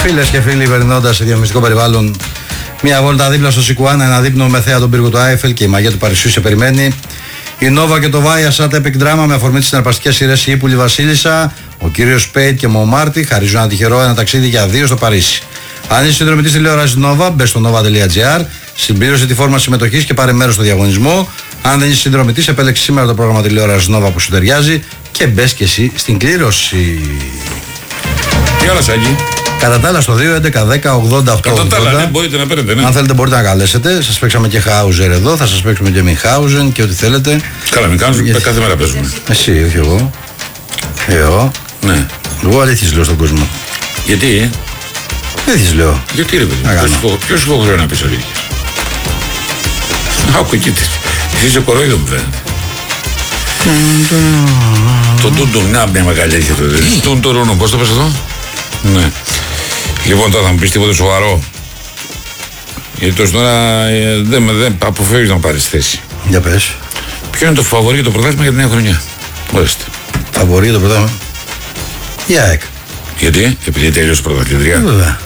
Φίλες και φίλοι, περνώντας σε διαφημιστικό περιβάλλον, μια βόλτα δίπλα στο Σικουάνα, ένα δείπνο με θέα τον πύργο του Άιφελ και η μαγεία του Παρισιού σε περιμένει. Η Νόβα και το Viasat Epic Drama με αφορμή τις συναρπαστικές σειρές Η Ύπουλη Βασίλισσα, ο κύριος Σπέιτ και Μομάρτι χαρίζουν ένα τυχερό ένα ταξίδι για 2 στο Παρίσι. Αν είσαι συνδρομητής τηλεόρασης Νόβα, μπες στο nova.gr, συμπλήρωσε τη φόρμα συμμετοχής και πάρε μέρος στο διαγωνισμό. Αν δεν είσαι συνδρομητής, επέλεξε σήμερα το πρόγραμμα τηλεόρασης Νόβα που σου ταιριάζει και μπες και εσύ στην κλήρωση. Τι άλλο, Σάκη? Κατά τα άλλα στο 2-11-10-80-8. Κατά τα άλλα, ναι, μπορείτε να παίρνετε, ναι. Αν θέλετε μπορείτε να καλέσετε. Σας παίξαμε και Χάουζερ εδώ, θα σας παίξουμε και Μιχάουζεν και ό,τι θέλετε. Καλά, Μιχάουζεν κάθε μέρα παίζουμε. Εσύ, όχι εγώ. Εγώ. Ναι. Εγώ αλήθειες λέω στον κόσμο. Γιατί? Αλήθειες λέω. Γιατί ρε παιδί, ποιος σου υποχρεώνει να πεις αλήθειες? Άκου, κοίτα. Εσύ είσαι κορόιδο μου φαίνεται. Το τούντουν, να μια μεγάλη αλήθεια το δεν. Τούντο, πώς το πες εδώ? Ναι. Λοιπόν, τώρα θα μου πεις τίποτα σοβαρό. Γιατί τόσο τώρα δεν αποφεύγεις να πάρεις θέση. Για πες. Ποιο είναι το φαβορί για το πρωτάθλημα για την νέα χρονιά? Ορίστε. Φαβορί για το πρωτάθλημα? Η ΑΕΚ. Γιατί? Επειδή τέλειωσε η πρωταθλητρία. Βέβαια.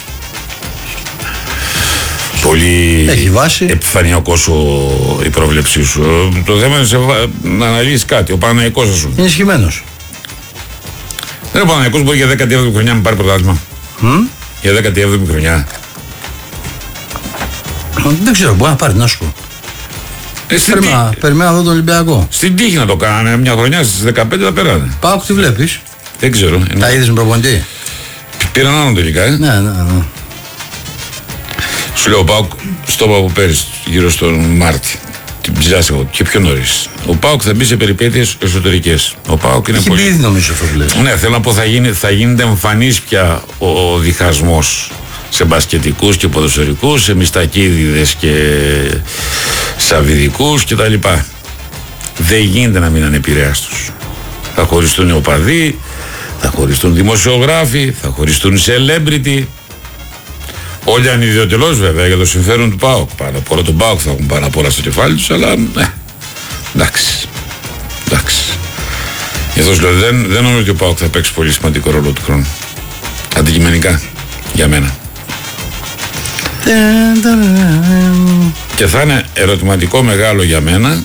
Πολύ έχει βάση. Επιφανειακός η πρόβλεψή σου. Το θέμα είναι να αναλύσεις κάτι. Ο Παναθηναϊκός σου είναι ισχυμένος. Δεν είναι ο Παναθηναϊκός μπορεί για 17η χρονιά να πάρει πρωτάθλημα. Για 17η χρονιά. Δεν ξέρω, μπορεί να πάρει, να σου πω. Περιμένω εδώ τον Ολυμπιακό. Στην τύχη να το κάνανε μια χρονιά, στις 15 θα περάνε. Πάω, τι βλέπεις? Δεν ξέρω. Τα είδες με προπονητή? Πήραν άνω τελικά, Ναι. Σου λέω ο ΠΑΟΚ στο από πέρυσι, γύρω στον Μάρτι. Την ψηλάς εγώ και πιο νωρίς. Ο ΠΑΟΚ θα μπει σε περιπέτειες εσωτερικές. Ο ΠΑΟΚ είναι πολύ. Ήδη νομίζω αυτό που λες. Ναι, θέλω να πω θα γίνεται εμφανής πια ο διχασμός σε μπασκετικούς και ποδοσφαιρικούς, σε μιστακίδιδες και σαβιδικούς κτλ. Δεν γίνεται να μην ανεπηρέαστος. Θα χωριστούν οι οπαδοί, θα χωριστούν δημοσιογράφοι, θα χωριστούν celebrity. Όλοι ανιδιοτελώς βέβαια για το συμφέρον του ΠΑΟΚ. Πάνω απ' όλα τον ΠΑΟΚ θα έχουν πάνω απ' όλα στο κεφάλι τους, αλλά εντάξει. Γι' αυτό λέω δεν νομίζω ότι ο ΠΑΟΚ θα παίξει πολύ σημαντικό ρόλο του χρόνου. Αντικειμενικά, για μένα. Και θα είναι ερωτηματικό μεγάλο για μένα.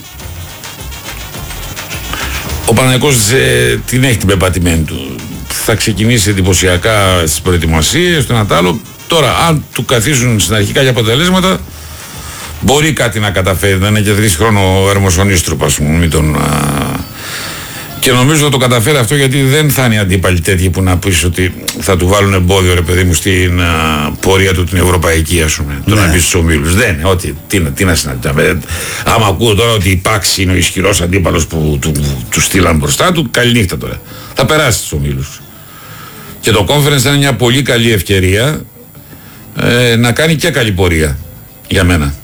Ο Παναθηναϊκός την έχει την πεπατημένη του. Θα ξεκινήσει εντυπωσιακά στις προετοιμασίες, το ένα τ' άλλο. Τώρα, αν του καθίσουν στην αρχή κάποια αποτελέσματα, μπορεί κάτι να καταφέρει. Να είναι και 3 χρόνο ο Ερμοσονίστρου, ας πούμε. Και νομίζω θα το καταφέρει αυτό, γιατί δεν θα είναι αντίπαλοι τέτοιοι που να πεις ότι θα του βάλουν εμπόδιο, ρε παιδί μου, στην πορεία του την ευρωπαϊκή, ας πούμε. Το να πεις στους ομίλους. Δεν είναι. Τι να συναντάμε. Άμα ακούω τώρα ότι η Πάξη είναι ο ισχυρός αντίπαλος που του στείλαν μπροστά του, καληνύχτα τώρα. Θα περάσει στους ομίλους. Και το conference θα είναι μια πολύ καλή ευκαιρία να κάνει και καλή πορεία για μένα.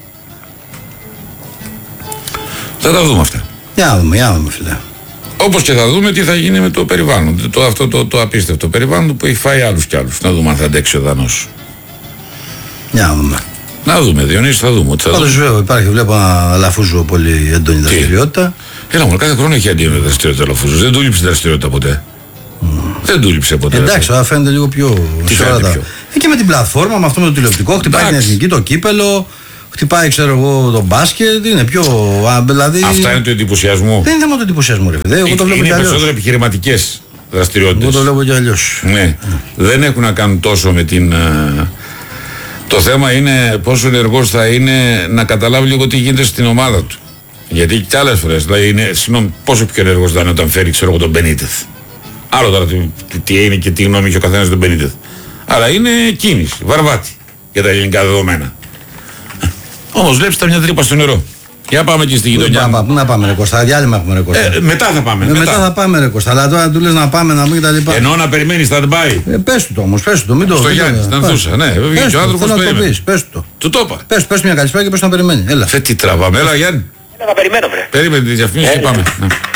Θα τα δούμε αυτά. Για να δούμε φίλε. Όπως και θα δούμε τι θα γίνει με το περιβάλλον. Αυτό το απίστευτο περιβάλλον που έχει φάει άλλους κι άλλους. Να δούμε αν θα αντέξει ο Δανός. Για να δούμε. Να δούμε, Διονύση, θα δούμε. Πάντως βέβαια υπάρχει, βλέπω ένα Λαφούζο πολύ έντονη δραστηριότητα. Έλα μου, κάθε χρόνο έχει έντονη δραστηριότητα Λαφούζος. Δεν του λείψει δραστηριότητα ποτέ. Δεν του λείψε ποτέ. Εντάξει, τώρα φαίνεται λίγο πιο σοβαρά. Και με την πλατφόρμα, με αυτό με το τηλεοπτικό, χτυπάει την εθνική, το κύπελο, χτυπάει, ξέρω εγώ, το μπάσκετ, είναι πιο. Δηλαδή. Αυτά είναι το εντυπωσιασμό. Δεν είναι θέμα του εντυπωσιασμού, ρε παιδί. Εγώ το βλέπω είναι περισσότερο επιχειρηματικές δραστηριότητες. Εγώ το βλέπω κι αλλιώς. Ναι. Δεν έχουν να κάνουν τόσο με την. Το θέμα είναι πόσο ενεργός θα είναι να καταλάβει λίγο τι γίνεται στην ομάδα του. Γιατί κι άλλες φορές, δηλαδή πόσο πιο ενεργός θα είναι όταν φέρει, ξέρω εγώ, τον Μπενίτεθ. Άλλο τώρα τι είναι και τι γνώμη έχει ο καθένας τον Μπενίτεθ. Αλλά είναι κίνηση, βαρβάτη για τα ελληνικά δεδομένα. Όμως βλέπεις τα μια τρύπα στο νερό. Για πάμε και στη γειτονιά. Πού να πάμε, ρε Κώστα, διάλειμμα έχουμε, ρε Κώστα. Μετά θα πάμε. Μετά θα πάμε, ρε Κώστα. Αλλά τώρα του λες να πάμε, να μην τα λοιπά. Εννοώ να περιμένει stand-by. Πες του το όμως, πες του το. Μην το στο Γιάννη, στην Ανθούσα. Ναι, βέβαια και ο άνθρωπος περιμένει. Πες του το. Του το είπα. Πες μια καλησπέρα και πες να περιμένει. Έλα. Τι τραβάμε, έλα Γιάννη. Θα περιμένω, βρε. Περίμενε τη διαφήμιση και πάμε.